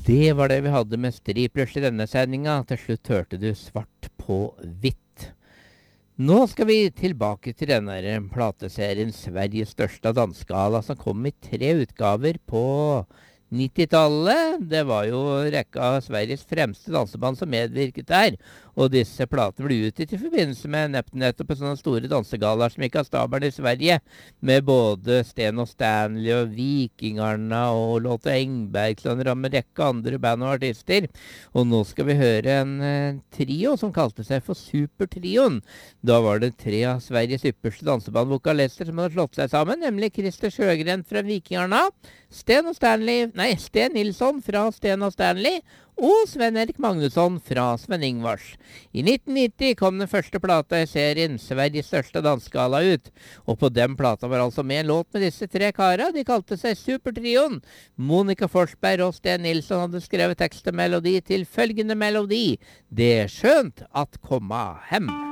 Det var det vi hadde med Striplers i denne sendinga. Til slutt hørte du Svart på hvitt. Nå skal vi tilbake til denne plateserien Sveriges største dansegala, som kom i 3 utgaver på 90-tallet. Det var jo rekka av Sveriges fremste danseband som medvirket der. Og disse platene ble utgitt i forbindelse med nettopp sånne store dansegalaer som gikk av stabelen i Sverige, med både Sten og Stanley og Vikingarna og Lotte Engbergsson og en rekke andre band og artister. Og nå skal vi høre en trio som kalte seg for Supertrioen. Da var det 3 av Sveriges ypperste dansebandvokalister som hadde slått seg sammen, nemlig Christer Sjögren fra Vikingarna, Sten Nilsson fra Sten og Stanley, og Sven-Erik Magnusson fra Sven Ingvars. I 1990 kom den første plata i serien Sveriges største dansegala ut, og på den plata var altså med en låt med disse 3 kara. De kalte seg Supertrioen. Monica Forsberg og Sten Nilsson hadde skrevet tekst og melodi til følgende melodi: Det er skjønt at komma hem.